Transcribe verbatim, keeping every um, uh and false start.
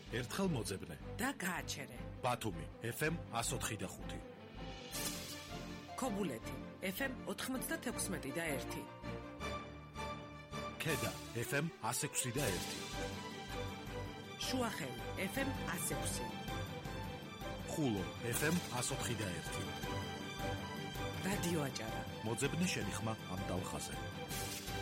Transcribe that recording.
ერთხელ მოძებნე და გააჩერე. ბათუმი ეფ ემ εκατს ოთხი და ხუთი. ქობულეთი ეფ ემ ოთხმოცდათექვსმეტი და ერთი. ქედა ეფ ემ εκას ექვსი და ერთი. შუახელი ეფ ემ εκას ექვსი. ხულო ეფ ემ εκას ოთხი და ერთი. რადიო აჭარა. მოძებნე შენი ხმა ამ დალხაზე.